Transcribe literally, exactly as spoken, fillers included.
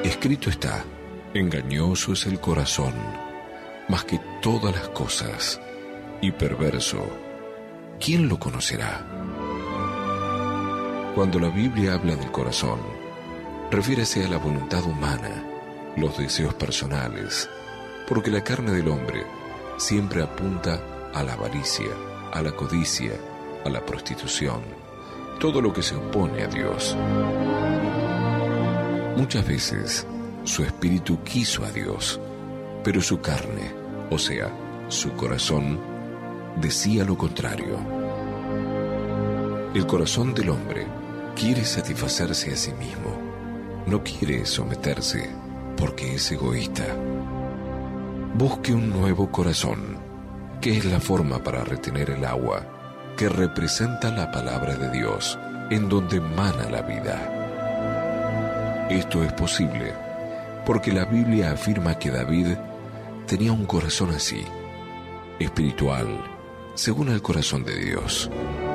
Escrito está: engañoso es el corazón, más que todas las cosas, y perverso, ¿quién lo conocerá? Cuando la Biblia habla del corazón, refiérese a la voluntad humana, los deseos personales, porque la carne del hombre siempre apunta a la avaricia, a la codicia, a la prostitución, todo lo que se opone a Dios. Muchas veces su espíritu quiso a Dios, pero su carne, o sea, su corazón, decía lo contrario. El corazón del hombre quiere satisfacerse a sí mismo, no quiere someterse porque es egoísta. Busque un nuevo corazón, que es la forma para retener el agua que representa la palabra de Dios, en donde emana la vida. Esto es posible porque la Biblia afirma que David tenía un corazón así, espiritual, según el corazón de Dios.